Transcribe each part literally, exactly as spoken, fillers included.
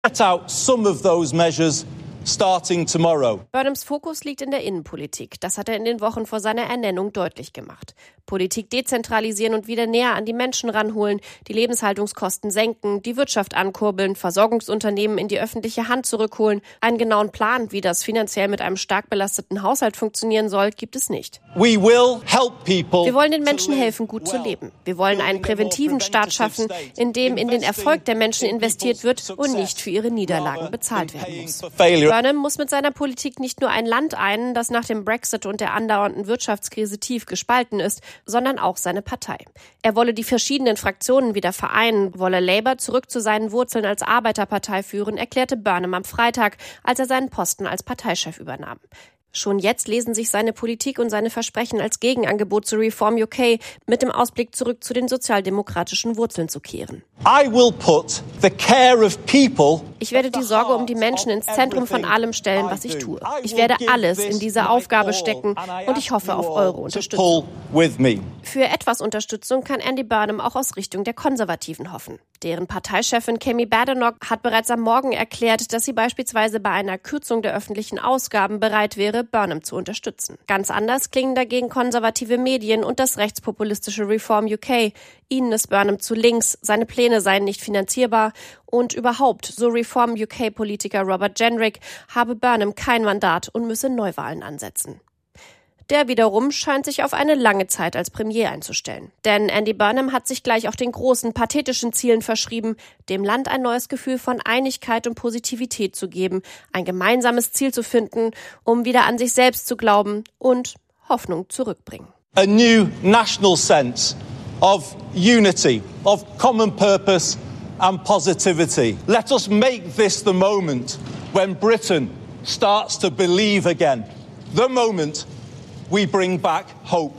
Set out some of those measures starting tomorrow. Burnhams Fokus liegt in der Innenpolitik. Das hat er in den Wochen vor seiner Ernennung deutlich gemacht. Politik dezentralisieren und wieder näher an die Menschen ranholen, die Lebenshaltungskosten senken, die Wirtschaft ankurbeln, Versorgungsunternehmen in die öffentliche Hand zurückholen. Einen genauen Plan, wie das finanziell mit einem stark belasteten Haushalt funktionieren soll, gibt es nicht. We will help people. Wir wollen den Menschen helfen, gut zu leben. Wir wollen einen präventiven Staat schaffen, in dem in den Erfolg der Menschen investiert wird und nicht für ihre Niederlagen bezahlt werden muss. Burnham muss mit seiner Politik nicht nur ein Land ein, das nach dem Brexit und der andauernden Wirtschaftskrise tief gespalten ist, sondern auch seine Partei. Er wolle die verschiedenen Fraktionen wieder vereinen, wolle Labour zurück zu seinen Wurzeln als Arbeiterpartei führen, erklärte Burnham am Freitag, als er seinen Posten als Parteichef übernahm. Schon jetzt lesen sich seine Politik und seine Versprechen als Gegenangebot zu Reform U K mit dem Ausblick zurück zu den sozialdemokratischen Wurzeln zu kehren. I will put the care of people. Ich werde die Sorge um die Menschen ins Zentrum von allem stellen, was ich tue. Ich werde alles in diese Aufgabe stecken und ich hoffe auf eure Unterstützung. Für etwas Unterstützung kann Andy Burnham auch aus Richtung der Konservativen hoffen. Deren Parteichefin Kemi Badenoch hat bereits am Morgen erklärt, dass sie beispielsweise bei einer Kürzung der öffentlichen Ausgaben bereit wäre, Burnham zu unterstützen. Ganz anders klingen dagegen konservative Medien und das rechtspopulistische Reform U K. Ihnen ist Burnham zu links, seine Pläne seien nicht finanzierbar und überhaupt, so Reform U K-Politiker Robert Jenrick, habe Burnham kein Mandat und müsse Neuwahlen ansetzen. Der wiederum scheint sich auf eine lange Zeit als Premier einzustellen. Denn Andy Burnham hat sich gleich auch den großen, pathetischen Zielen verschrieben, dem Land ein neues Gefühl von Einigkeit und Positivität zu geben, ein gemeinsames Ziel zu finden, um wieder an sich selbst zu glauben und Hoffnung zurückbringen. A new national sense of unity, of common purpose and positivity. Let us make this the moment when Britain starts to believe again. The moment we bring back hope.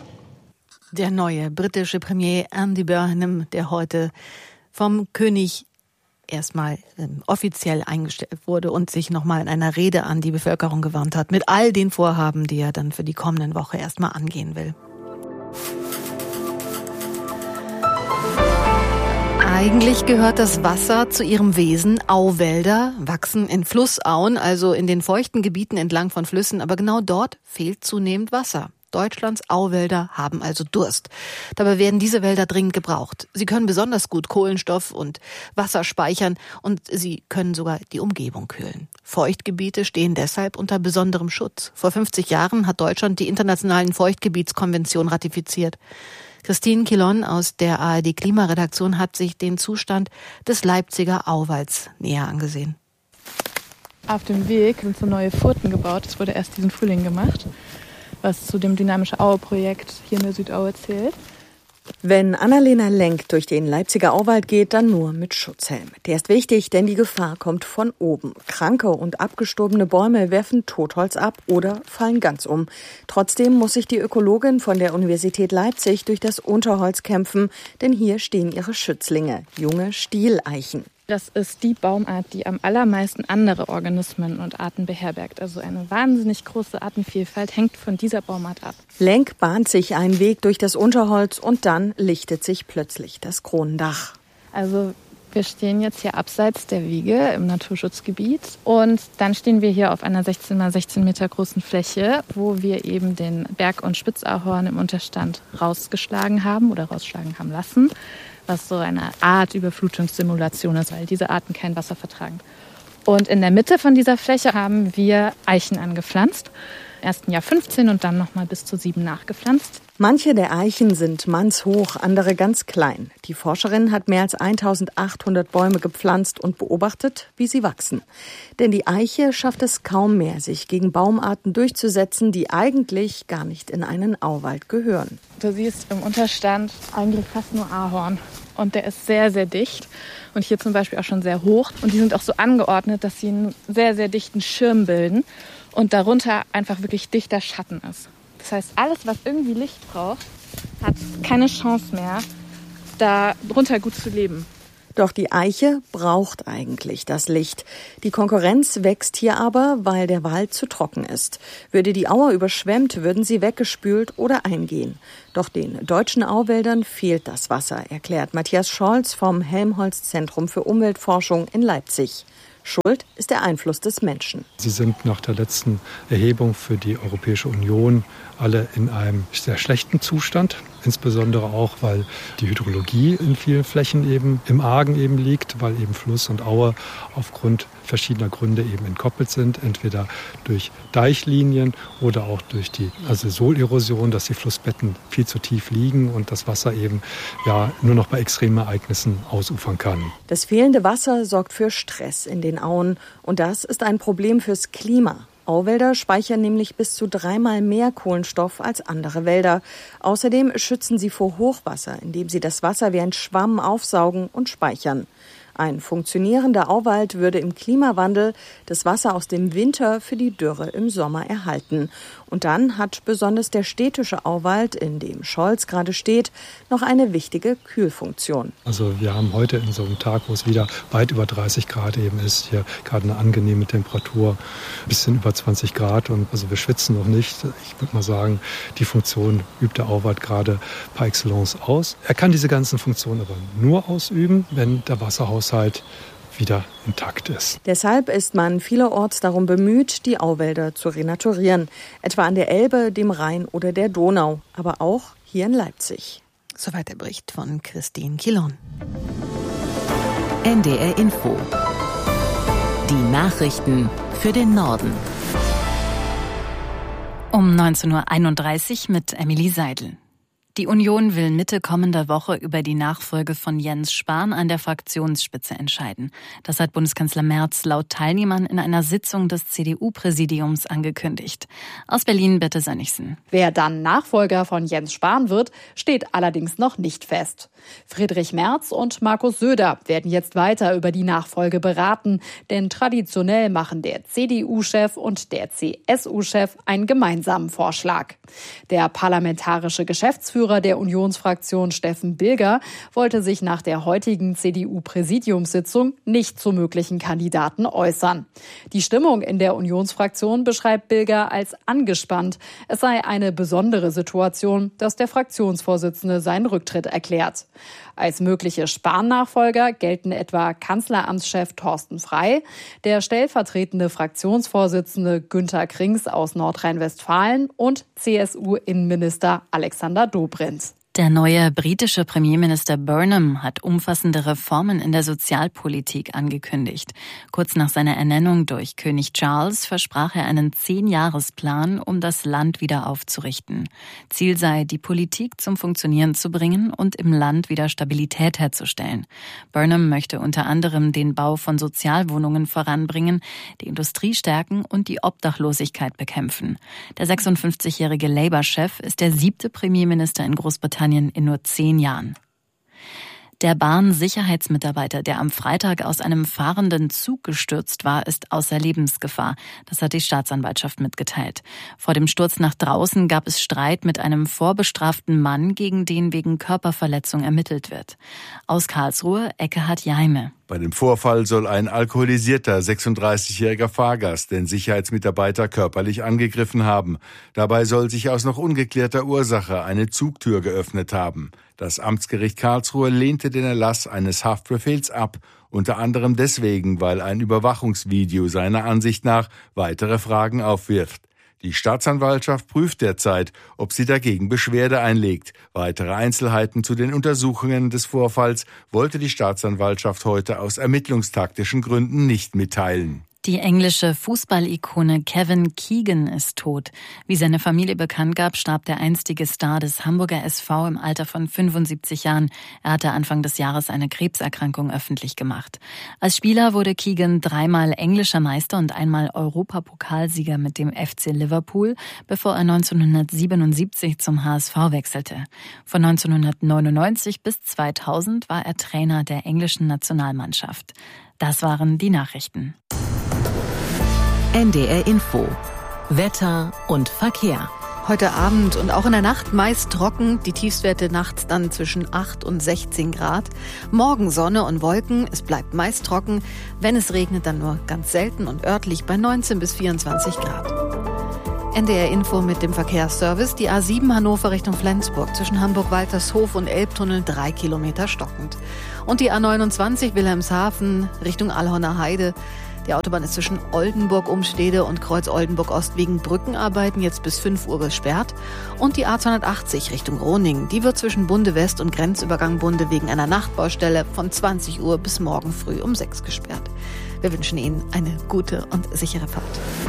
Der neue britische Premier Andy Burnham, der heute vom König erstmal ähm, offiziell eingestellt wurde und sich nochmal in einer Rede an die Bevölkerung gewandt hat, mit all den Vorhaben, die er dann für die kommenden Woche erstmal angehen will. Eigentlich gehört das Wasser zu ihrem Wesen. Auwälder wachsen in Flussauen, also in den feuchten Gebieten entlang von Flüssen. Aber genau dort fehlt zunehmend Wasser. Deutschlands Auwälder haben also Durst. Dabei werden diese Wälder dringend gebraucht. Sie können besonders gut Kohlenstoff und Wasser speichern und sie können sogar die Umgebung kühlen. Feuchtgebiete stehen deshalb unter besonderem Schutz. Vor fünfzig Jahren hat Deutschland die internationalen Feuchtgebietskonvention ratifiziert. Christine Kilon aus der A R D-Klimaredaktion hat sich den Zustand des Leipziger Auwalds näher angesehen. Auf dem Weg sind so neue Furten gebaut. Das wurde erst diesen Frühling gemacht, was zu dem Dynamische Aue-Projekt hier in der Südaue zählt. Wenn Annalena Lenk durch den Leipziger Auwald geht, dann nur mit Schutzhelm. Der ist wichtig, denn die Gefahr kommt von oben. Kranke und abgestorbene Bäume werfen Totholz ab oder fallen ganz um. Trotzdem muss sich die Ökologin von der Universität Leipzig durch das Unterholz kämpfen, denn hier stehen ihre Schützlinge, junge Stieleichen. Das ist die Baumart, die am allermeisten andere Organismen und Arten beherbergt. Also eine wahnsinnig große Artenvielfalt hängt von dieser Baumart ab. Lenk bahnt sich einen Weg durch das Unterholz und dann lichtet sich plötzlich das Kronendach. Also wir stehen jetzt hier abseits der Wiege im Naturschutzgebiet und dann stehen wir hier auf einer sechzehn mal sechzehn Meter großen Fläche, wo wir eben den Berg- und Spitzahorn im Unterstand rausgeschlagen haben oder rausschlagen haben lassen, was so eine Art Überflutungssimulation ist, weil diese Arten kein Wasser vertragen. Und in der Mitte von dieser Fläche haben wir Eichen angepflanzt. Erst im Jahr fünfzehn und dann nochmal bis zu sieben nachgepflanzt. Manche der Eichen sind mannshoch, andere ganz klein. Die Forscherin hat mehr als eintausendachthundert Bäume gepflanzt und beobachtet, wie sie wachsen. Denn die Eiche schafft es kaum mehr, sich gegen Baumarten durchzusetzen, die eigentlich gar nicht in einen Auwald gehören. Du siehst im Unterstand eigentlich fast nur Ahorn. Und der ist sehr, sehr dicht. Und hier zum Beispiel auch schon sehr hoch. Und die sind auch so angeordnet, dass sie einen sehr, sehr dichten Schirm bilden. Und darunter einfach wirklich dichter Schatten ist. Das heißt, alles, was irgendwie Licht braucht, hat keine Chance mehr, darunter gut zu leben. Doch die Eiche braucht eigentlich das Licht. Die Konkurrenz wächst hier aber, weil der Wald zu trocken ist. Würde die Auer überschwemmt, würden sie weggespült oder eingehen. Doch den deutschen Auwäldern fehlt das Wasser, erklärt Matthias Scholz vom Helmholtz Zentrum für Umweltforschung in Leipzig. Schuld ist der Einfluss des Menschen. Sie sind nach der letzten Erhebung für die Europäische Union alle in einem sehr schlechten Zustand. Insbesondere auch, weil die Hydrologie in vielen Flächen eben im Argen eben liegt, weil eben Fluss und Aue aufgrund verschiedener Gründe eben entkoppelt sind. Entweder durch Deichlinien oder auch durch die also Sohlerosion, dass die Flussbetten viel zu tief liegen und das Wasser eben ja nur noch bei extremen Ereignissen ausufern kann. Das fehlende Wasser sorgt für Stress in den Auen und das ist ein Problem fürs Klima. Auwälder speichern nämlich bis zu dreimal mehr Kohlenstoff als andere Wälder. Außerdem schützen sie vor Hochwasser, indem sie das Wasser wie ein Schwamm aufsaugen und speichern. Ein funktionierender Auwald würde im Klimawandel das Wasser aus dem Winter für die Dürre im Sommer erhalten. Und dann hat besonders der städtische Auwald, in dem Scholz gerade steht, noch eine wichtige Kühlfunktion. Also wir haben heute in so einem Tag, wo es wieder weit über dreißig Grad eben ist, hier gerade eine angenehme Temperatur, ein bisschen über zwanzig Grad. Und also wir schwitzen noch nicht. Ich würde mal sagen, die Funktion übt der Auwald gerade par excellence aus. Er kann diese ganzen Funktionen aber nur ausüben, wenn der Wasserhaushalt wieder intakt ist. Deshalb ist man vielerorts darum bemüht, die Auwälder zu renaturieren. Etwa an der Elbe, dem Rhein oder der Donau. Aber auch hier in Leipzig. Soweit der Bericht von Christine Kilon. N D R Info. Die Nachrichten für den Norden. Um neunzehn Uhr einunddreißig mit Emily Seidel. Die Union will Mitte kommender Woche über die Nachfolge von Jens Spahn an der Fraktionsspitze entscheiden. Das hat Bundeskanzler Merz laut Teilnehmern in einer Sitzung des C D U-Präsidiums angekündigt. Aus Berlin, Birte Sönnigsen. Wer dann Nachfolger von Jens Spahn wird, steht allerdings noch nicht fest. Friedrich Merz und Markus Söder werden jetzt weiter über die Nachfolge beraten, denn traditionell machen der C D U-Chef und der C S U-Chef einen gemeinsamen Vorschlag. Der parlamentarische Geschäftsführer der Unionsfraktion Steffen Bilger wollte sich nach der heutigen C D U-Präsidiumssitzung nicht zu möglichen Kandidaten äußern. Die Stimmung in der Unionsfraktion beschreibt Bilger als angespannt. Es sei eine besondere Situation, dass der Fraktionsvorsitzende seinen Rücktritt erklärt. Als mögliche Spahn-Nachfolger gelten etwa Kanzleramtschef Thorsten Frey, der stellvertretende Fraktionsvorsitzende Günther Krings aus Nordrhein-Westfalen und C S U-Innenminister Alexander Dobrindt. Der neue britische Premierminister Burnham hat umfassende Reformen in der Sozialpolitik angekündigt. Kurz nach seiner Ernennung durch König Charles versprach er einen Zehn-Jahres-Plan, um das Land wieder aufzurichten. Ziel sei, die Politik zum Funktionieren zu bringen und im Land wieder Stabilität herzustellen. Burnham möchte unter anderem den Bau von Sozialwohnungen voranbringen, die Industrie stärken und die Obdachlosigkeit bekämpfen. Der sechsundfünfzigjährige Labour-Chef ist der siebte Premierminister in Großbritannien in nur zehn Jahren. Der Bahn-Sicherheitsmitarbeiter, der am Freitag aus einem fahrenden Zug gestürzt war, ist außer Lebensgefahr. Das hat die Staatsanwaltschaft mitgeteilt. Vor dem Sturz nach draußen gab es Streit mit einem vorbestraften Mann, gegen den wegen Körperverletzung ermittelt wird. Aus Karlsruhe, Ekkehard Jaime. Bei dem Vorfall soll ein alkoholisierter sechsunddreißigjähriger Fahrgast den Sicherheitsmitarbeiter körperlich angegriffen haben. Dabei soll sich aus noch ungeklärter Ursache eine Zugtür geöffnet haben. Das Amtsgericht Karlsruhe lehnte den Erlass eines Haftbefehls ab, unter anderem deswegen, weil ein Überwachungsvideo seiner Ansicht nach weitere Fragen aufwirft. Die Staatsanwaltschaft prüft derzeit, ob sie dagegen Beschwerde einlegt. Weitere Einzelheiten zu den Untersuchungen des Vorfalls wollte die Staatsanwaltschaft heute aus ermittlungstaktischen Gründen nicht mitteilen. Die englische Fußballikone Kevin Keegan ist tot. Wie seine Familie bekannt gab, starb der einstige Star des Hamburger S V im Alter von fünfundsiebzig Jahren. Er hatte Anfang des Jahres eine Krebserkrankung öffentlich gemacht. Als Spieler wurde Keegan dreimal englischer Meister und einmal Europapokalsieger mit dem F C Liverpool, bevor er neunzehnhundertsiebenundsiebzig zum H S V wechselte. Von neunzehnhundertneunundneunzig bis zweitausend war er Trainer der englischen Nationalmannschaft. Das waren die Nachrichten. N D R Info. Wetter und Verkehr. Heute Abend und auch in der Nacht meist trocken, die Tiefstwerte nachts dann zwischen acht und sechzehn Grad. Morgen Sonne und Wolken, es bleibt meist trocken. Wenn es regnet, dann nur ganz selten und örtlich bei neunzehn bis vierundzwanzig Grad. N D R Info mit dem Verkehrsservice. Die A sieben Hannover Richtung Flensburg zwischen Hamburg-Waltershof und Elbtunnel drei Kilometer stockend. Und die A neunundzwanzig Wilhelmshaven Richtung Allhorner Heide. Die Autobahn ist zwischen Oldenburg-Umstede und Kreuz-Oldenburg-Ost wegen Brückenarbeiten jetzt bis fünf Uhr gesperrt. Und die A zweihundertachtzig Richtung Groningen, die wird zwischen Bunde West und Grenzübergang Bunde wegen einer Nachtbaustelle von zwanzig Uhr bis morgen früh um sechs gesperrt. Wir wünschen Ihnen eine gute und sichere Fahrt.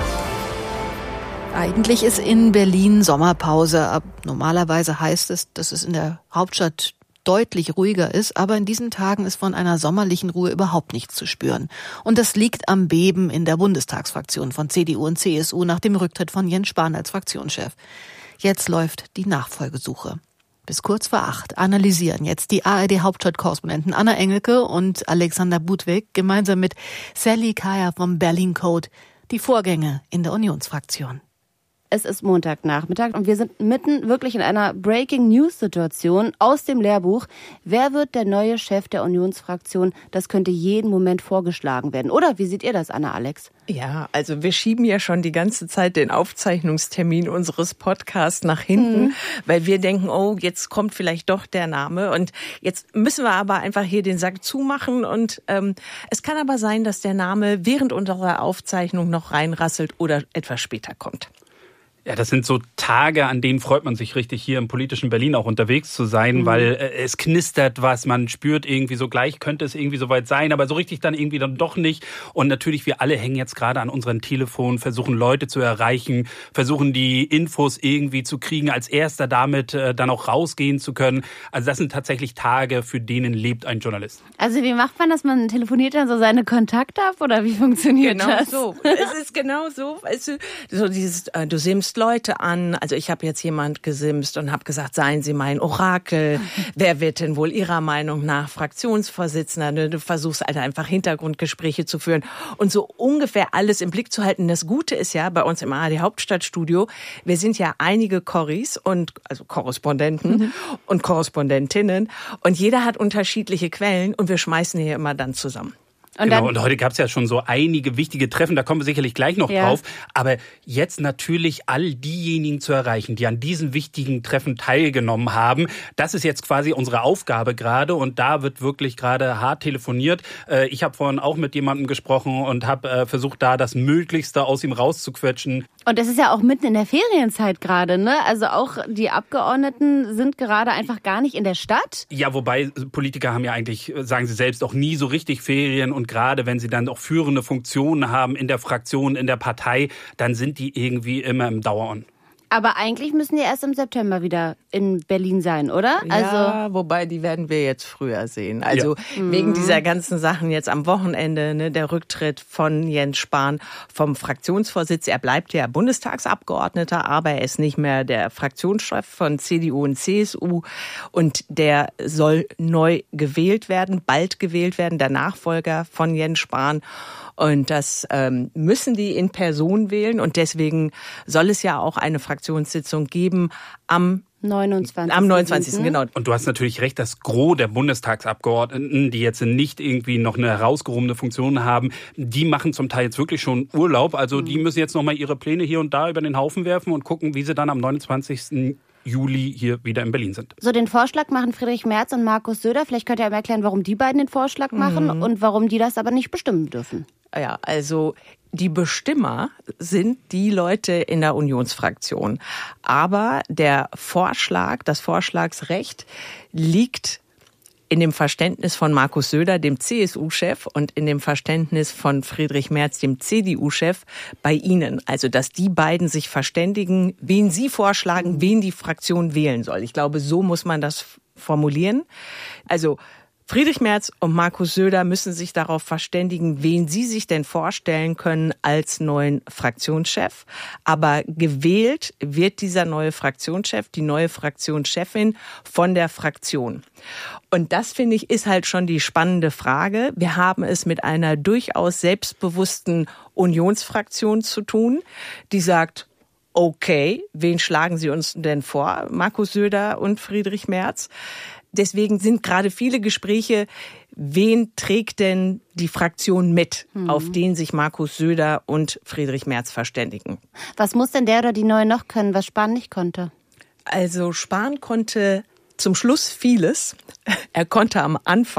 Eigentlich ist in Berlin Sommerpause. Normalerweise heißt es, dass es in der Hauptstadt deutlich ruhiger ist, aber in diesen Tagen ist von einer sommerlichen Ruhe überhaupt nichts zu spüren. Und das liegt am Beben in der Bundestagsfraktion von C D U und C S U nach dem Rücktritt von Jens Spahn als Fraktionschef. Jetzt läuft die Nachfolgesuche. Bis kurz vor acht analysieren jetzt die A R D-Hauptstadtkorrespondenten Anna Engelke und Alexander Budwig gemeinsam mit Sally Kaya vom Berlin Code die Vorgänge in der Unionsfraktion. Es ist Montagnachmittag und wir sind mitten wirklich in einer Breaking-News-Situation aus dem Lehrbuch. Wer wird der neue Chef der Unionsfraktion? Das könnte jeden Moment vorgeschlagen werden. Oder wie seht ihr das, Anna, Alex? Ja, also wir schieben ja schon die ganze Zeit den Aufzeichnungstermin unseres Podcasts nach hinten, mhm. weil wir denken, oh, jetzt kommt vielleicht doch der Name. Und jetzt müssen wir aber einfach hier den Sack zumachen. Und ähm, es kann aber sein, dass der Name während unserer Aufzeichnung noch reinrasselt oder etwas später kommt. Ja, das sind so Tage, an denen freut man sich richtig, hier im politischen Berlin auch unterwegs zu sein, mhm. weil äh, es knistert was, man spürt irgendwie so, gleich könnte es irgendwie soweit sein, aber so richtig dann irgendwie dann doch nicht. Und natürlich, wir alle hängen jetzt gerade an unseren Telefonen, versuchen Leute zu erreichen, versuchen die Infos irgendwie zu kriegen, als Erster damit äh, dann auch rausgehen zu können. Also das sind tatsächlich Tage, für denen lebt ein Journalist. Also wie macht man das? Man telefoniert dann so seine Kontakte ab oder wie funktioniert genau das? Genau so. Es ist genau so. Weißt du, so dieses, äh, du simmst Leute an. Also ich habe jetzt jemand gesimst und habe gesagt, seien Sie mein Orakel. Wer wird denn wohl Ihrer Meinung nach Fraktionsvorsitzender? Du versuchst halt einfach Hintergrundgespräche zu führen und so ungefähr alles im Blick zu halten. Das Gute ist ja bei uns im A R D Hauptstadtstudio, wir sind ja einige Corris und also Korrespondenten mhm. und Korrespondentinnen und jeder hat unterschiedliche Quellen und wir schmeißen hier immer dann zusammen. Und, genau, und heute gab es ja schon so einige wichtige Treffen, da kommen wir sicherlich gleich noch ja. drauf. Aber jetzt natürlich all diejenigen zu erreichen, die an diesen wichtigen Treffen teilgenommen haben, das ist jetzt quasi unsere Aufgabe gerade und da wird wirklich gerade hart telefoniert. Ich habe vorhin auch mit jemandem gesprochen und habe versucht, da das Möglichste aus ihm rauszuquetschen. Und das ist ja auch mitten in der Ferienzeit gerade, ne? Also auch die Abgeordneten sind gerade einfach gar nicht in der Stadt. Ja, wobei Politiker haben ja eigentlich, sagen sie selbst, auch nie so richtig Ferien. Und gerade wenn sie dann auch führende Funktionen haben in der Fraktion, in der Partei, dann sind die irgendwie immer im Dauer-On. Aber eigentlich müssen die erst im September wieder in Berlin sein, oder? Also ja, wobei die werden wir jetzt früher sehen. Also ja. wegen mhm. dieser ganzen Sachen jetzt am Wochenende, ne, der Rücktritt von Jens Spahn vom Fraktionsvorsitz. Er bleibt ja Bundestagsabgeordneter, aber er ist nicht mehr der Fraktionschef von C D U und C S U. Und der soll neu gewählt werden, bald gewählt werden, der Nachfolger von Jens Spahn. Und das ähm, müssen die in Person wählen. Und deswegen soll es ja auch eine Fraktionssitzung geben am neunundzwanzigsten Am neunundzwanzigsten genau. Und du hast natürlich recht, das Gros der Bundestagsabgeordneten, die jetzt nicht irgendwie noch eine herausgehobene Funktion haben, die machen zum Teil jetzt wirklich schon Urlaub. Also die müssen jetzt nochmal ihre Pläne hier und da über den Haufen werfen und gucken, wie sie dann am neunundzwanzigsten Juli hier wieder in Berlin sind. So, den Vorschlag machen Friedrich Merz und Markus Söder. Vielleicht könnt ihr aber erklären, warum die beiden den Vorschlag machen mhm. und warum die das aber nicht bestimmen dürfen. Ja, also die Bestimmer sind die Leute in der Unionsfraktion. Aber der Vorschlag, das Vorschlagsrecht liegt in dem Verständnis von Markus Söder, dem C S U-Chef, und in dem Verständnis von Friedrich Merz, dem C D U-Chef, bei Ihnen. Also, dass die beiden sich verständigen, wen sie vorschlagen, wen die Fraktion wählen soll. Ich glaube, so muss man das formulieren. Also, Friedrich Merz und Markus Söder müssen sich darauf verständigen, wen sie sich denn vorstellen können als neuen Fraktionschef. Aber gewählt wird dieser neue Fraktionschef, die neue Fraktionschefin von der Fraktion. Und das, finde ich, ist halt schon die spannende Frage. Wir haben es mit einer durchaus selbstbewussten Unionsfraktion zu tun, die sagt, okay, wen schlagen Sie uns denn vor, Markus Söder und Friedrich Merz? Deswegen sind gerade viele Gespräche, wen trägt denn die Fraktion mit, mhm. auf den sich Markus Söder und Friedrich Merz verständigen. Was muss denn der oder die Neue noch können, was Spahn nicht konnte? Also Spahn konnte zum Schluss vieles. Er konnte am Anfang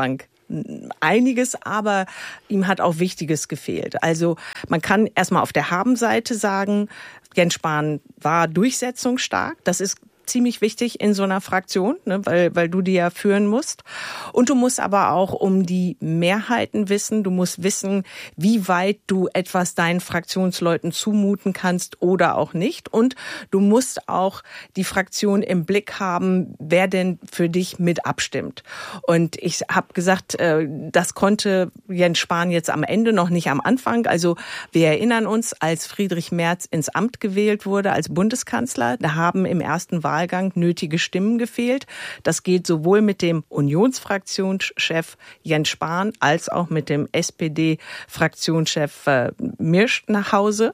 einiges, aber ihm hat auch Wichtiges gefehlt. Also man kann erstmal auf der Habenseite sagen, Jens Spahn war durchsetzungsstark. Das ist ziemlich wichtig in so einer Fraktion, ne, weil, weil du die ja führen musst. Und du musst aber auch um die Mehrheiten wissen. Du musst wissen, wie weit du etwas deinen Fraktionsleuten zumuten kannst oder auch nicht. Und du musst auch die Fraktion im Blick haben, wer denn für dich mit abstimmt. Und ich habe gesagt, das konnte Jens Spahn jetzt am Ende, noch nicht am Anfang. Also wir erinnern uns, als Friedrich Merz ins Amt gewählt wurde als Bundeskanzler, da haben im ersten Wahlgang Wahlgang nötige Stimmen gefehlt. Das geht sowohl mit dem Unionsfraktionschef Jens Spahn als auch mit dem S P D-Fraktionschef äh, Mirsch nach Hause.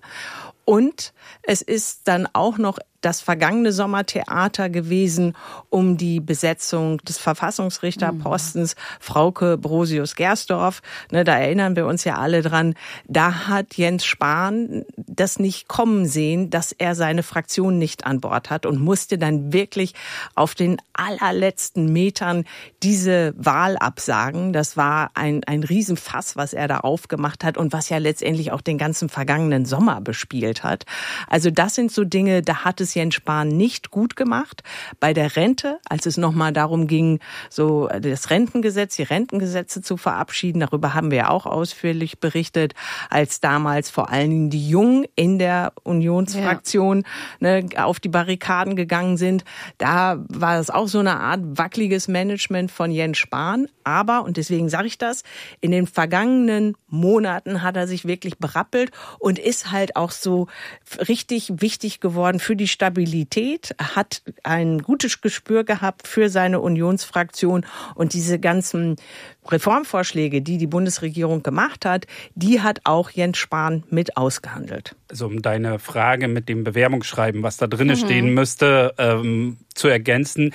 Und es ist dann auch noch das vergangene Sommertheater gewesen um die Besetzung des Verfassungsrichterpostens mhm. Frauke Brosius-Gersdorf. Ne, da erinnern wir uns ja alle dran. Da hat Jens Spahn das nicht kommen sehen, dass er seine Fraktion nicht an Bord hat und musste dann wirklich auf den allerletzten Metern diese Wahl absagen. Das war ein, ein Riesenfass, was er da aufgemacht hat und was ja letztendlich auch den ganzen vergangenen Sommer bespielt hat. Also das sind so Dinge, da hat es Jens Spahn nicht gut gemacht. Bei der Rente, als es nochmal darum ging, so das Rentengesetz, die Rentengesetze zu verabschieden, darüber haben wir ja auch ausführlich berichtet, als damals vor allen Dingen die Jungen in der Unionsfraktion ja. ne, auf die Barrikaden gegangen sind. Da war es auch so eine Art wackeliges Management von Jens Spahn. Aber, und deswegen sage ich das, in den vergangenen Monaten hat er sich wirklich berappelt und ist halt auch so richtig wichtig geworden für die Stabilität, hat ein gutes Gespür gehabt für seine Unionsfraktion und diese ganzen Reformvorschläge, die die Bundesregierung gemacht hat, die hat auch Jens Spahn mit ausgehandelt. Also um deine Frage mit dem Bewerbungsschreiben, was da drin stehen müsste, ähm, zu ergänzen.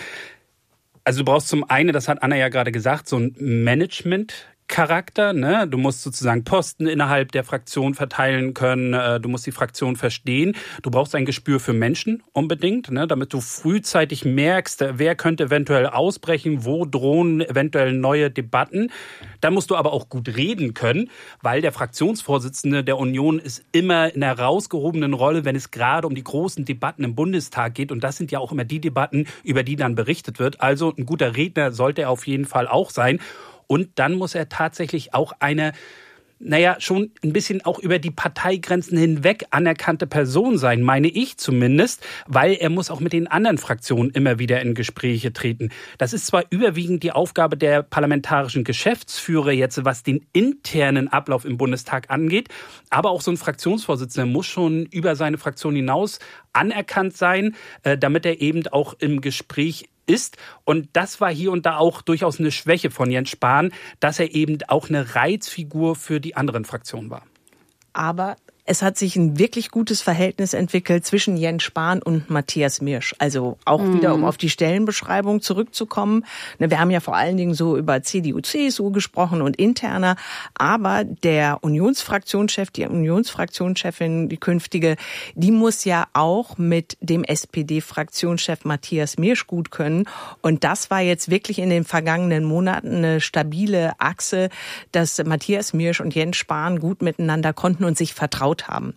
Also du brauchst zum einen, das hat Anna ja gerade gesagt, so ein Management Charakter, ne? Du musst sozusagen Posten innerhalb der Fraktion verteilen können, du musst die Fraktion verstehen. Du brauchst ein Gespür für Menschen unbedingt, ne? Damit du frühzeitig merkst, wer könnte eventuell ausbrechen, wo drohen eventuell neue Debatten. Dann musst du aber auch gut reden können, weil der Fraktionsvorsitzende der Union ist immer in einer herausgehobenen Rolle, wenn es gerade um die großen Debatten im Bundestag geht. Und das sind ja auch immer die Debatten, über die dann berichtet wird. Also ein guter Redner sollte er auf jeden Fall auch sein. Und dann muss er tatsächlich auch eine, naja, schon ein bisschen auch über die Parteigrenzen hinweg anerkannte Person sein, meine ich zumindest, weil er muss auch mit den anderen Fraktionen immer wieder in Gespräche treten. Das ist zwar überwiegend die Aufgabe der parlamentarischen Geschäftsführer jetzt, was den internen Ablauf im Bundestag angeht, aber auch so ein Fraktionsvorsitzender muss schon über seine Fraktion hinaus anerkannt sein, damit er eben auch im Gespräch ist. Und das war hier und da auch durchaus eine Schwäche von Jens Spahn, dass er eben auch eine Reizfigur für die anderen Fraktionen war. Aber es hat sich ein wirklich gutes Verhältnis entwickelt zwischen Jens Spahn und Matthias Mirsch. Also auch mhm. wieder, um auf die Stellenbeschreibung zurückzukommen. Wir haben ja vor allen Dingen so über C D U, C S U gesprochen und interner. Aber der Unionsfraktionschef, die Unionsfraktionschefin, die künftige, die muss ja auch mit dem S P D-Fraktionschef Matthias Mirsch gut können. Und das war jetzt wirklich in den vergangenen Monaten eine stabile Achse, dass Matthias Mirsch und Jens Spahn gut miteinander konnten und sich vertraut haben.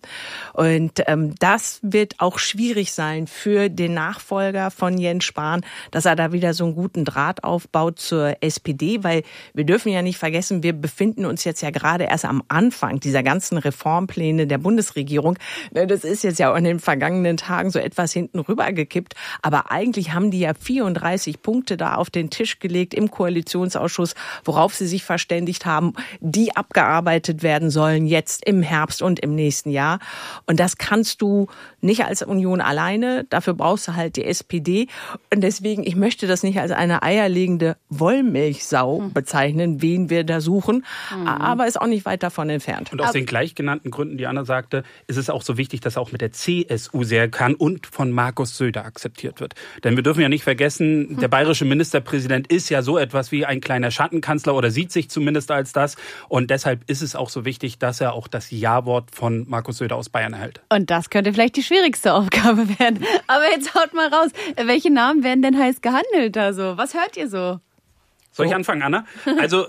Und ähm, das wird auch schwierig sein für den Nachfolger von Jens Spahn, dass er da wieder so einen guten Draht aufbaut zur S P D, weil wir dürfen ja nicht vergessen, wir befinden uns jetzt ja gerade erst am Anfang dieser ganzen Reformpläne der Bundesregierung. Das ist jetzt ja auch in den vergangenen Tagen so etwas hinten rübergekippt, aber eigentlich haben die ja vierunddreißig Punkte da auf den Tisch gelegt im Koalitionsausschuss, worauf sie sich verständigt haben, die abgearbeitet werden sollen jetzt im Herbst und im nächsten Jahr. Und das kannst du nicht als Union alleine. Dafür brauchst du halt die S P D. Und deswegen, ich möchte das nicht als eine eierlegende Wollmilchsau mhm. bezeichnen, wen wir da suchen. Mhm. Aber ist auch nicht weit davon entfernt. Und aus den gleich genannten Gründen, die Anna sagte, ist es auch so wichtig, dass er auch mit der C S U sehr kann und von Markus Söder akzeptiert wird. Denn wir dürfen ja nicht vergessen, der bayerische Ministerpräsident ist ja so etwas wie ein kleiner Schattenkanzler oder sieht sich zumindest als das. Und deshalb ist es auch so wichtig, dass er auch das Ja-Wort von Markus Söder aus Bayern erhält. Und das könnte vielleicht die schwierigste Aufgabe werden. Aber jetzt haut mal raus, welche Namen werden denn heiß gehandelt? Also, was hört ihr so? Soll ich anfangen, Anna? Also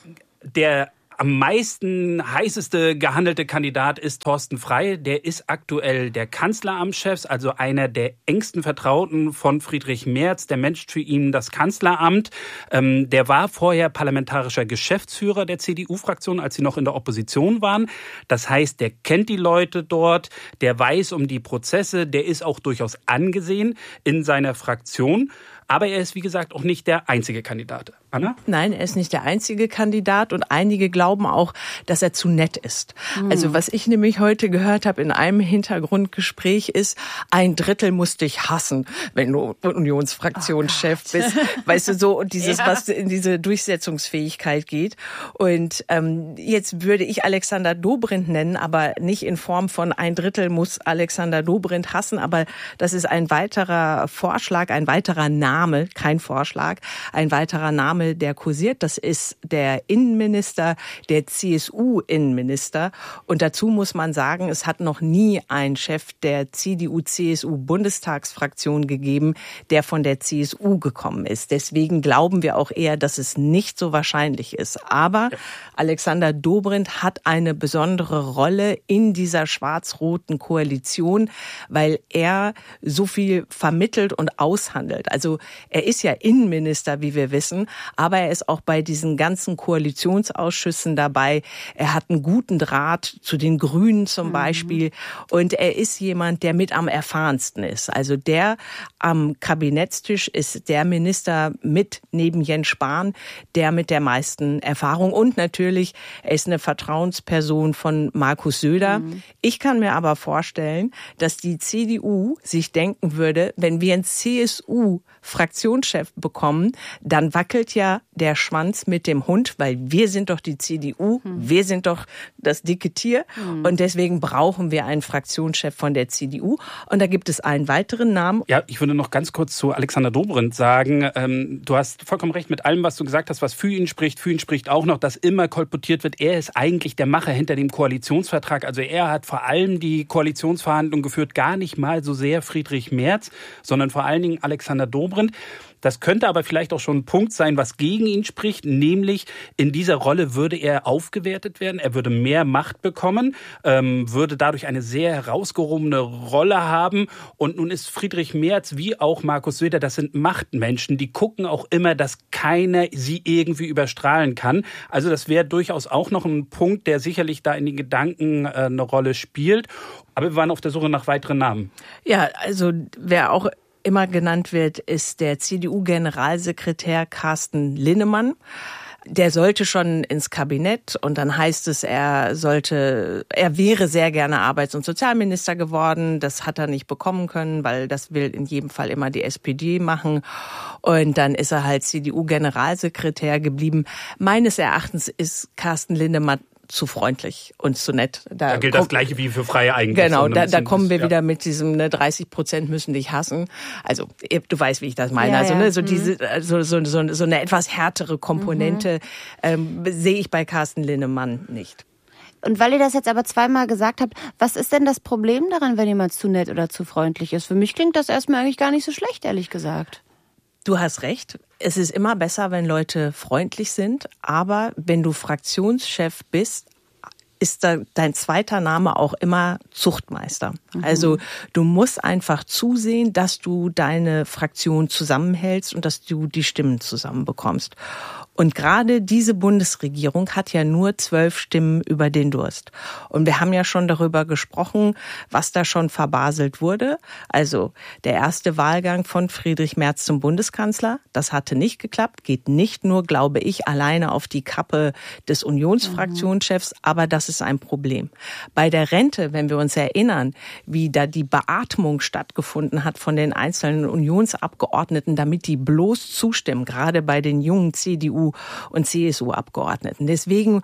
der am meisten heißeste gehandelte Kandidat ist Thorsten Frey. Der ist aktuell der Kanzleramtschef, also einer der engsten Vertrauten von Friedrich Merz. Der matcht für ihn das Kanzleramt. Ähm, der war vorher parlamentarischer Geschäftsführer der C D U-Fraktion, als sie noch in der Opposition waren. Das heißt, der kennt die Leute dort, der weiß um die Prozesse, der ist auch durchaus angesehen in seiner Fraktion. Aber er ist, wie gesagt, auch nicht der einzige Kandidat. Anna? Nein, er ist nicht der einzige Kandidat und einige glauben auch, dass er zu nett ist. Mhm. Also was ich nämlich heute gehört habe in einem Hintergrundgespräch ist, ein Drittel muss dich hassen, wenn du Unionsfraktionschef oh bist. Weißt du, so und dieses, ja. was in diese Durchsetzungsfähigkeit geht. Und ähm, jetzt würde ich Alexander Dobrindt nennen, aber nicht in Form von ein Drittel muss Alexander Dobrindt hassen, aber das ist ein weiterer Vorschlag, ein weiterer Name. Name, kein Vorschlag, ein weiterer Name, der kursiert. Das ist der Innenminister, der C S U-Innenminister. Und dazu muss man sagen, es hat noch nie einen Chef der C D U-C S U-Bundestagsfraktion gegeben, der von der C S U gekommen ist. Deswegen glauben wir auch eher, dass es nicht so wahrscheinlich ist. Aber ja. Alexander Dobrindt hat eine besondere Rolle in dieser schwarz-roten Koalition, weil er so viel vermittelt und aushandelt. Also er ist ja Innenminister, wie wir wissen, aber er ist auch bei diesen ganzen Koalitionsausschüssen dabei. Er hat einen guten Draht zu den Grünen zum mhm. Beispiel. Und er ist jemand, der mit am erfahrensten ist. Also der am Kabinettstisch ist der Minister mit neben Jens Spahn, der mit der meisten Erfahrung. Und natürlich, er ist eine Vertrauensperson von Markus Söder. Mhm. Ich kann mir aber vorstellen, dass die C D U sich denken würde, wenn wir einen C S U Fraktionschef bekommen, dann wackelt ja der Schwanz mit dem Hund, weil wir sind doch die C D U, hm. wir sind doch das dicke Tier hm. und deswegen brauchen wir einen Fraktionschef von der C D U. Und da gibt es einen weiteren Namen. Ja, ich würde noch ganz kurz zu Alexander Dobrindt sagen, ähm, du hast vollkommen recht mit allem, was du gesagt hast, was für ihn spricht. Für ihn spricht auch noch, dass immer kolportiert wird, er ist eigentlich der Macher hinter dem Koalitionsvertrag. Also er hat vor allem die Koalitionsverhandlungen geführt, gar nicht mal so sehr Friedrich Merz, sondern vor allen Dingen Alexander Dobrindt. Das könnte aber vielleicht auch schon ein Punkt sein, was gegen ihn spricht, nämlich in dieser Rolle würde er aufgewertet werden, er würde mehr Macht bekommen, ähm, würde dadurch eine sehr herausgehobene Rolle haben. Und nun ist Friedrich Merz wie auch Markus Söder, das sind Machtmenschen, die gucken auch immer, dass keiner sie irgendwie überstrahlen kann. Also das wäre durchaus auch noch ein Punkt, der sicherlich da in den Gedanken äh, eine Rolle spielt. Aber wir waren auf der Suche nach weiteren Namen. Ja, also wer auch immer genannt wird, ist der C D U-Generalsekretär Carsten Linnemann. Der sollte schon ins Kabinett und dann heißt es, er sollte, er wäre sehr gerne Arbeits- und Sozialminister geworden. Das hat er nicht bekommen können, weil das will in jedem Fall immer die S P D machen. Und dann ist er halt C D U-Generalsekretär geblieben. Meines Erachtens ist Carsten Linnemann zu freundlich und zu nett. Da, da gilt kommt, das Gleiche wie für Freie eigentlich. Genau, da, da kommen wir ja. wieder mit diesem ne, dreißig Prozent müssen dich hassen. Also du weißt, wie ich das meine. Ja, also ne, so mhm. diese so, so, so, so eine etwas härtere Komponente mhm. ähm, sehe ich bei Carsten Linnemann nicht. Und weil ihr das jetzt aber zweimal gesagt habt, was ist denn das Problem daran, wenn jemand zu nett oder zu freundlich ist? Für mich klingt das erstmal eigentlich gar nicht so schlecht, ehrlich gesagt. Du hast recht. Es ist immer besser, wenn Leute freundlich sind. Aber wenn du Fraktionschef bist, ist da dein zweiter Name auch immer Zuchtmeister. Mhm. Also du musst einfach zusehen, dass du deine Fraktion zusammenhältst und dass du die Stimmen zusammenbekommst. Und gerade diese Bundesregierung hat ja nur zwölf Stimmen über den Durst. Und wir haben ja schon darüber gesprochen, was da schon verbaselt wurde. Also der erste Wahlgang von Friedrich Merz zum Bundeskanzler, das hatte nicht geklappt, geht nicht nur, glaube ich, alleine auf die Kappe des Unionsfraktionschefs, mhm. aber das ist ein Problem. Bei der Rente, wenn wir uns erinnern, wie da die Beatmung stattgefunden hat von den einzelnen Unionsabgeordneten, damit die bloß zustimmen, gerade bei den jungen C D U und C S U-Abgeordneten. Deswegen,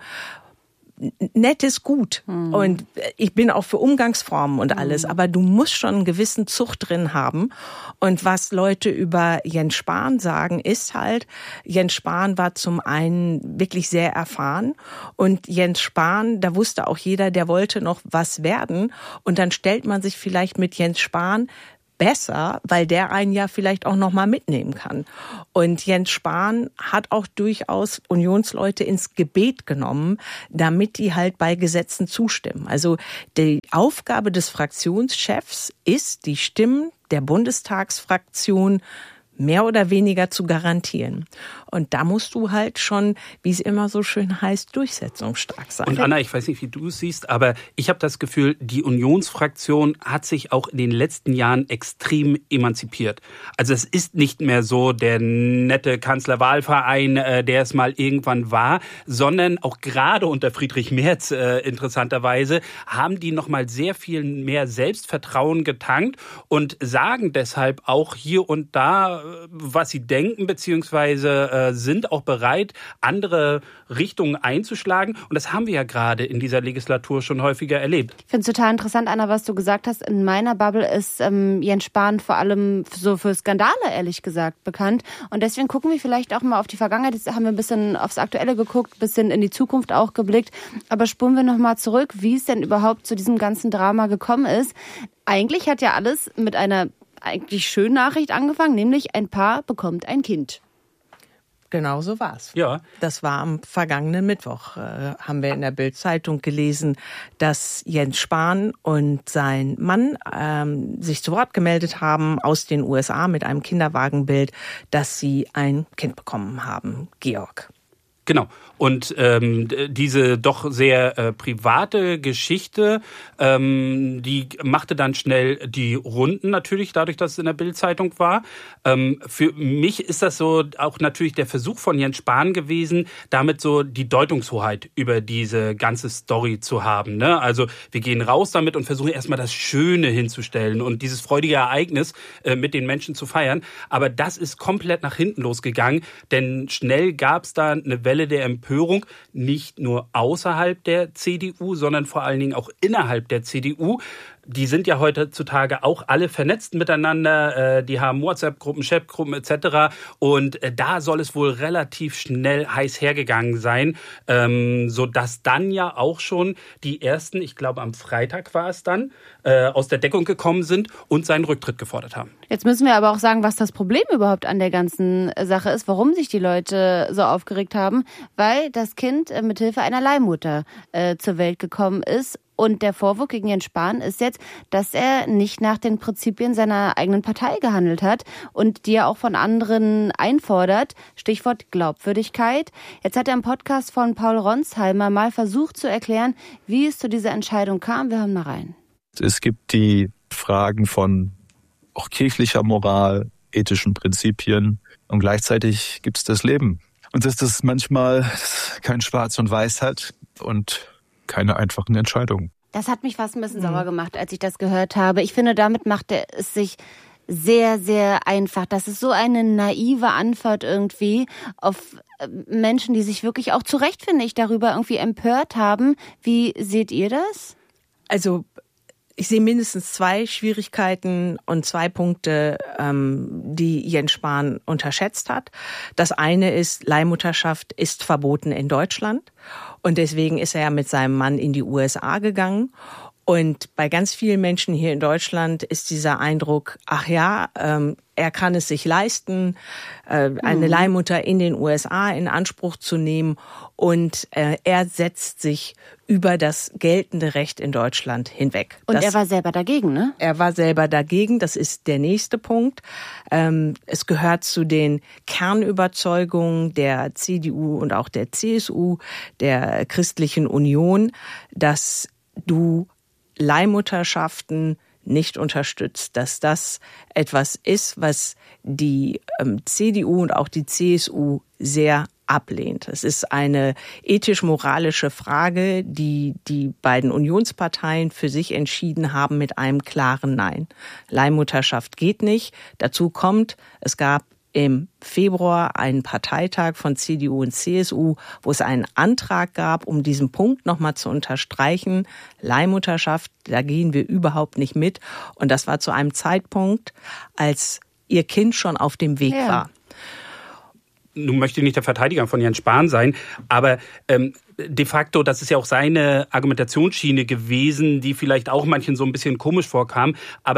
nett ist gut. Mhm. Und ich bin auch für Umgangsformen und alles. Mhm. Aber du musst schon einen gewissen Zucht drin haben. Und was Leute über Jens Spahn sagen, ist halt, Jens Spahn war zum einen wirklich sehr erfahren. Und Jens Spahn, da wusste auch jeder, der wollte noch was werden. Und dann stellt man sich vielleicht mit Jens Spahn besser, weil der einen ja vielleicht auch noch mal mitnehmen kann. Und Jens Spahn hat auch durchaus Unionsleute ins Gebet genommen, damit die halt bei Gesetzen zustimmen. Also die Aufgabe des Fraktionschefs ist, die Stimmen der Bundestagsfraktion mehr oder weniger zu garantieren. Und da musst du halt schon, wie es immer so schön heißt, durchsetzungsstark sein. Und Anna, ich weiß nicht, wie du es siehst, aber ich habe das Gefühl, die Unionsfraktion hat sich auch in den letzten Jahren extrem emanzipiert. Also es ist nicht mehr so der nette Kanzlerwahlverein, der es mal irgendwann war, sondern auch gerade unter Friedrich Merz äh, interessanterweise haben die nochmal sehr viel mehr Selbstvertrauen getankt und sagen deshalb auch hier und da, was sie denken, beziehungsweise äh, sind auch bereit, andere Richtungen einzuschlagen. Und das haben wir ja gerade in dieser Legislatur schon häufiger erlebt. Ich finde es total interessant, Anna, was du gesagt hast. In meiner Bubble ist ähm, Jens Spahn vor allem so für Skandale, ehrlich gesagt, bekannt. Und deswegen gucken wir vielleicht auch mal auf die Vergangenheit. Jetzt haben wir ein bisschen aufs Aktuelle geguckt, ein bisschen in die Zukunft auch geblickt. Aber spulen wir noch mal zurück, wie es denn überhaupt zu diesem ganzen Drama gekommen ist. Eigentlich hat ja alles mit einer eigentlich schönen Nachricht angefangen, nämlich ein Paar bekommt ein Kind. Genau so war's. Ja. Das war am vergangenen Mittwoch, äh, haben wir in der Bild-Zeitung gelesen, dass Jens Spahn und sein Mann ähm, sich zu Wort gemeldet haben aus den U S A mit einem Kinderwagenbild, dass sie ein Kind bekommen haben, Georg. Genau. Und ähm, diese doch sehr äh, private Geschichte, ähm, die machte dann schnell die Runden natürlich, dadurch, dass es in der Bild-Zeitung war. Ähm, für mich ist das so auch natürlich der Versuch von Jens Spahn gewesen, damit so die Deutungshoheit über diese ganze Story zu haben. Ne? Also wir gehen raus damit und versuchen erstmal das Schöne hinzustellen und dieses freudige Ereignis äh, mit den Menschen zu feiern. Aber das ist komplett nach hinten losgegangen, denn schnell gab es da eine Welle der Empörung, nicht nur außerhalb der C D U, sondern vor allen Dingen auch innerhalb der C D U. Die sind ja heutzutage auch alle vernetzt miteinander. Die haben WhatsApp-Gruppen, Chat-Gruppen et cetera. Und da soll es wohl relativ schnell heiß hergegangen sein, sodass dann ja auch schon die ersten, ich glaube am Freitag war es dann, aus der Deckung gekommen sind und seinen Rücktritt gefordert haben. Jetzt müssen wir aber auch sagen, was das Problem überhaupt an der ganzen Sache ist, warum sich die Leute so aufgeregt haben, weil das Kind mit Hilfe einer Leihmutter äh, zur Welt gekommen ist. Und der Vorwurf gegen Jens Spahn ist jetzt, dass er nicht nach den Prinzipien seiner eigenen Partei gehandelt hat und die er auch von anderen einfordert. Stichwort Glaubwürdigkeit. Jetzt hat er im Podcast von Paul Ronsheimer mal versucht zu erklären, wie es zu dieser Entscheidung kam. Wir hören mal rein. Es gibt die Fragen von auch kirchlicher Moral, ethischen Prinzipien und gleichzeitig gibt es das Leben. Und dass das manchmal kein Schwarz und Weiß hat und keine einfachen Entscheidungen. Das hat mich fast ein bisschen mhm. sauer gemacht, als ich das gehört habe. Ich finde, damit macht er es sich sehr, sehr einfach. Das ist so eine naive Antwort irgendwie auf Menschen, die sich wirklich auch zu Recht, finde ich, darüber irgendwie empört haben. Wie seht ihr das? Also ich sehe mindestens zwei Schwierigkeiten und zwei Punkte, ähm, die Jens Spahn unterschätzt hat. Das eine ist, Leihmutterschaft ist verboten in Deutschland. Und deswegen ist er ja mit seinem Mann in die U S A gegangen. Und bei ganz vielen Menschen hier in Deutschland ist dieser Eindruck, ach ja, ähm, er kann es sich leisten, äh, eine mhm. Leihmutter in den U S A in Anspruch zu nehmen. Und äh, er setzt sich über das geltende Recht in Deutschland hinweg. Und das, er war selber dagegen, ne? Er war selber dagegen. Das ist der nächste Punkt. Ähm, es gehört zu den Kernüberzeugungen der C D U und auch der C S U, der Christlichen Union, dass du Leihmutterschaften nicht unterstützt, dass das etwas ist, was die ähm, C D U und auch die C S U sehr ablehnt. Es ist eine ethisch-moralische Frage, die die beiden Unionsparteien für sich entschieden haben mit einem klaren Nein. Leihmutterschaft geht nicht. Dazu kommt, es gab im Februar einen Parteitag von C D U und C S U, wo es einen Antrag gab, um diesen Punkt nochmal zu unterstreichen. Leihmutterschaft, da gehen wir überhaupt nicht mit. Und das war zu einem Zeitpunkt, als ihr Kind schon auf dem Weg ja. war. Nun möchte ich nicht der Verteidiger von Jens Spahn sein, aber ähm, de facto, das ist ja auch seine Argumentationsschiene gewesen, die vielleicht auch manchen so ein bisschen komisch vorkam. Aber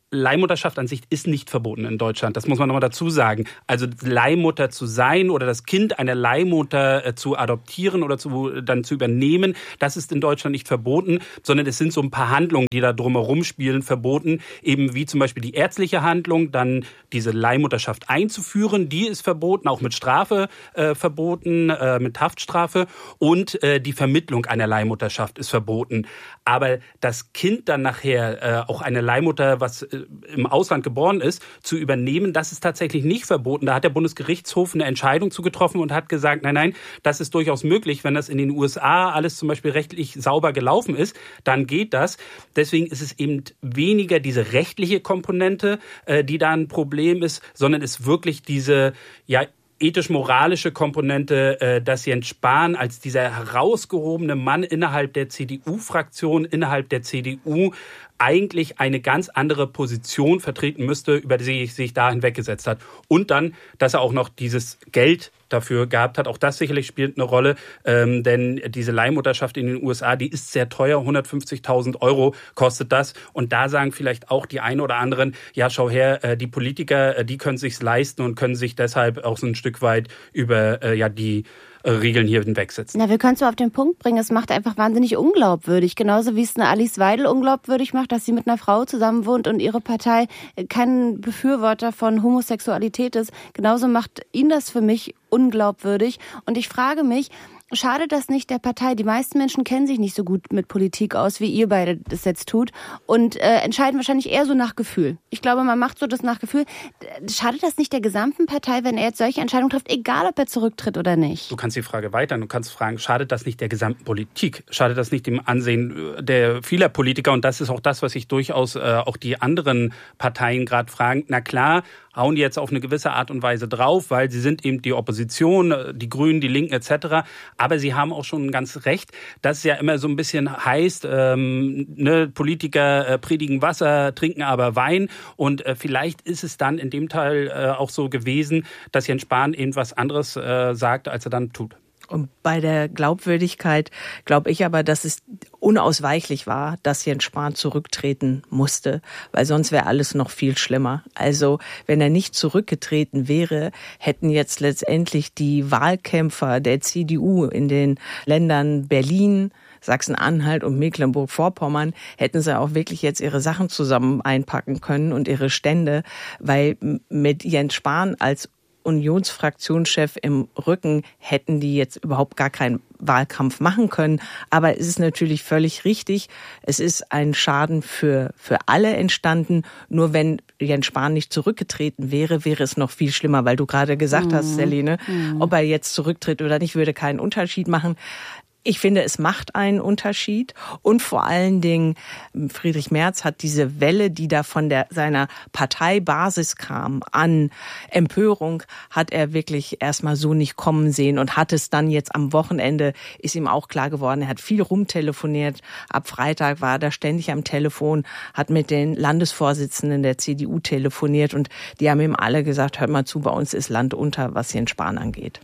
Leihmutterschaft an sich ist nicht verboten in Deutschland. Das muss man nochmal dazu sagen. Also Leihmutter zu sein oder das Kind einer Leihmutter äh, zu adoptieren oder zu, dann zu übernehmen, das ist in Deutschland nicht verboten, sondern es sind so ein paar Handlungen, die da drumherum spielen, verboten. Eben wie zum Beispiel die ärztliche Handlung, dann diese Leihmutterschaft einzuführen, die ist verboten, auch mit Strafe äh, verboten, äh, mit Haftstrafe. Und äh, die Vermittlung einer Leihmutterschaft ist verboten. Aber das Kind dann nachher, äh, auch eine Leihmutter, was äh, im Ausland geboren ist, zu übernehmen, das ist tatsächlich nicht verboten. Da hat der Bundesgerichtshof eine Entscheidung zu getroffen und hat gesagt, nein, nein, das ist durchaus möglich. Wenn das in den U S A alles zum Beispiel rechtlich sauber gelaufen ist, dann geht das. Deswegen ist es eben weniger diese rechtliche Komponente, äh, die da ein Problem ist, sondern ist wirklich diese, ja, ethisch-moralische Komponente, äh, dass Jens Spahn als dieser herausgehobene Mann innerhalb der C D U-Fraktion, innerhalb der C D U eigentlich eine ganz andere Position vertreten müsste, über die er sich da hinweggesetzt hat. Und dann, dass er auch noch dieses Geld dafür gehabt hat. Auch das sicherlich spielt eine Rolle, ähm, denn diese Leihmutterschaft in den U S A, die ist sehr teuer, hundertfünfzigtausend Euro kostet das. Und da sagen vielleicht auch die einen oder anderen, ja, schau her, äh, die Politiker, äh, die können sich's leisten und können sich deshalb auch so ein Stück weit über äh, ja die Regeln hier hinwegsetzen. Na, wir können es mal auf den Punkt bringen. Es macht einfach wahnsinnig unglaubwürdig. Genauso wie es eine Alice Weidel unglaubwürdig macht, dass sie mit einer Frau zusammen wohnt und ihre Partei kein Befürworter von Homosexualität ist. Genauso macht ihn das für mich unglaubwürdig. Und ich frage mich, schadet das nicht der Partei? Die meisten Menschen kennen sich nicht so gut mit Politik aus, wie ihr beide das jetzt tut und äh, entscheiden wahrscheinlich eher so nach Gefühl. Ich glaube, man macht so das nach Gefühl. Schadet das nicht der gesamten Partei, wenn er jetzt solche Entscheidungen trifft, egal ob er zurücktritt oder nicht? Du kannst die Frage weitern. Du kannst fragen, schadet das nicht der gesamten Politik? Schadet das nicht dem Ansehen der vieler Politiker? Und das ist auch das, was sich durchaus äh, auch die anderen Parteien gerade fragen. Na klar, hauen die jetzt auf eine gewisse Art und Weise drauf, weil sie sind eben die Opposition, die Grünen, die Linken et cetera. Aber sie haben auch schon ganz recht, dass es ja immer so ein bisschen heißt, ähm, ne, Politiker äh, predigen Wasser, trinken aber Wein. Und äh, vielleicht ist es dann in dem Teil äh, auch so gewesen, dass Jens Spahn eben was anderes äh, sagt, als er dann tut. Und bei der Glaubwürdigkeit glaube ich aber, dass es unausweichlich war, dass Jens Spahn zurücktreten musste, weil sonst wäre alles noch viel schlimmer. Also wenn er nicht zurückgetreten wäre, hätten jetzt letztendlich die Wahlkämpfer der C D U in den Ländern Berlin, Sachsen-Anhalt und Mecklenburg-Vorpommern, hätten sie auch wirklich jetzt ihre Sachen zusammen einpacken können und ihre Stände, weil mit Jens Spahn als Unionsfraktionschef im Rücken hätten die jetzt überhaupt gar keinen Wahlkampf machen können. Aber es ist natürlich völlig richtig. Es ist ein Schaden für, für alle entstanden. Nur wenn Jens Spahn nicht zurückgetreten wäre, wäre es noch viel schlimmer, weil du gerade gesagt mhm. hast, Selene, mhm. ob er jetzt zurücktritt oder nicht, würde keinen Unterschied machen. Ich finde, es macht einen Unterschied und vor allen Dingen Friedrich Merz hat diese Welle, die da von der, seiner Parteibasis kam, an Empörung, hat er wirklich erstmal so nicht kommen sehen und hat es dann jetzt am Wochenende, ist ihm auch klar geworden, er hat viel rumtelefoniert. Ab Freitag war er da ständig am Telefon, hat mit den Landesvorsitzenden der C D U telefoniert und die haben ihm alle gesagt, hört mal zu, bei uns ist Land unter, was Jens Spahn angeht.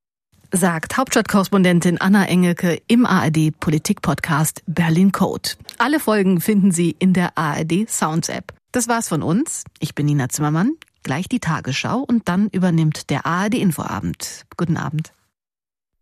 Sagt Hauptstadtkorrespondentin Anna Engelke im A R D-Politik-Podcast Berlin Code. Alle Folgen finden Sie in der A R D Sounds App. Das war's von uns. Ich bin Nina Zimmermann. Gleich die Tagesschau und dann übernimmt der A R D Infoabend. Guten Abend.